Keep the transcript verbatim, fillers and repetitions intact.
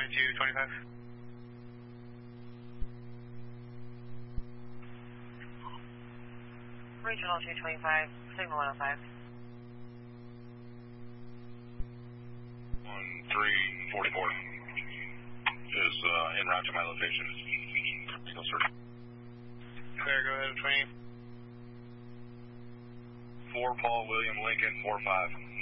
twenty-two twenty-five. Regional two twenty-five, signal one oh five. one three forty-four is uh, en route to my location. No, sir. Clear, go ahead, twenty. four Paul William Lincoln, four five.